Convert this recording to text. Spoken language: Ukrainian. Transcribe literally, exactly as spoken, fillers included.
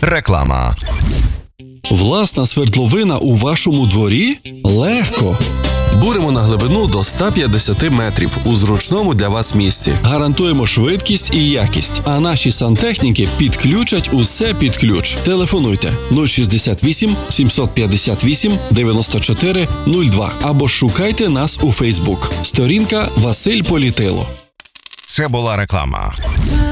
Реклама. Власна свердловина у вашому дворі? Легко! Буримо на глибину до ста п'ятдесят метрів у зручному для вас місці. Гарантуємо швидкість і якість, а наші сантехніки підключать усе під ключ. Телефонуйте нуль шістдесят вісім сімсот п'ятдесят вісім дев'яносто чотири нуль два або шукайте нас у Фейсбук. Сторінка Василь Політило. Це була реклама.